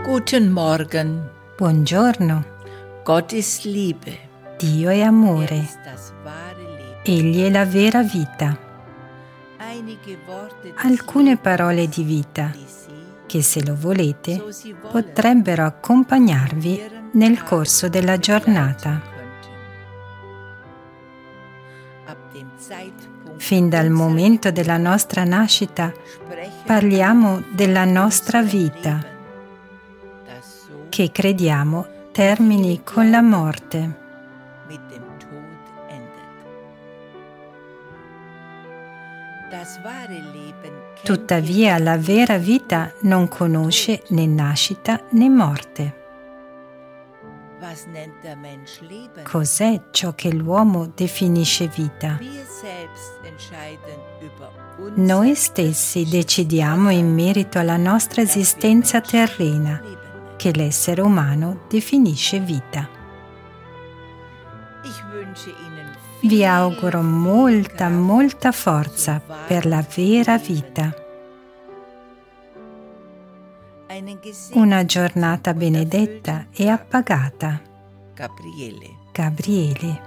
Guten Morgen. Buongiorno. Gott ist Liebe. Dio è Er amore. ist das wahre Leben. Egli è la vera vita. Einige Worte, die Alcune Sie parole di vita die Sie, che, se lo volete, so Sie wollen, potrebbero accompagnarvi nel corso della giornata. Ab dem Zeitpunkt Fin dal momento della nostra nascita parliamo della nostra vita, das so che crediamo termini con la morte. mit dem Tod endet. Das wahre Leben kennt Tuttavia la vera vita non conosce né nascita né morte. Was nennt der Mensch Leben? Cos'è ciò che l'uomo definisce vita? Wir selbst entscheiden über uns. Noi stessi decidiamo in merito alla nostra esistenza terrena, che l'essere umano definisce vita. Ich wünsche Ihnen Vi auguro molta forza per la vera vita. einen gesegneten Una giornata benedetta e appagata. Gabriele. Gabriele.